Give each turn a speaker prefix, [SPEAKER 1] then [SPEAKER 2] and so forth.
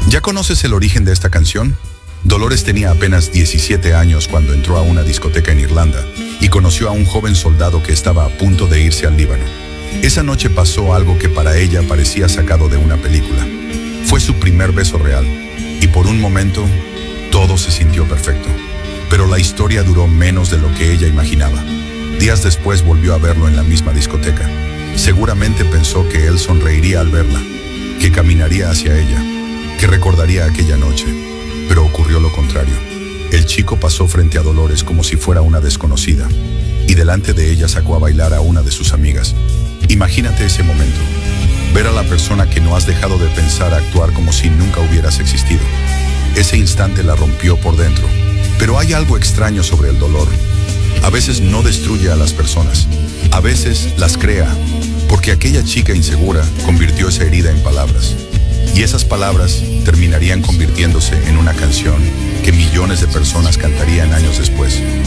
[SPEAKER 1] ¿Ya conoces el origen de esta canción? Dolores tenía apenas 17 años cuando entró a una discoteca en Irlanda y conoció a un joven soldado que estaba a punto de irse al Líbano. Esa noche pasó algo que para ella parecía sacado de una película. Fue su primer beso real y por un momento todo se sintió perfecto. Pero la historia duró menos de lo que ella imaginaba. Días después volvió a verlo en la misma discoteca. Seguramente pensó que él sonreiría al verla, que caminaría hacia ella, que recordaría aquella noche. Pero ocurrió lo contrario. El chico pasó frente a Dolores como si fuera una desconocida, y delante de ella sacó a bailar a una de sus amigas. Imagínate ese momento. Ver a la persona que no has dejado de pensar actuar como si nunca hubieras existido. Ese instante la rompió por dentro. Pero hay algo extraño sobre el dolor. A veces no destruye a las personas. A veces las crea, porque aquella chica insegura convirtió esa herida en palabras. Y esas palabras terminarían convirtiéndose en una canción que millones de personas cantarían años después.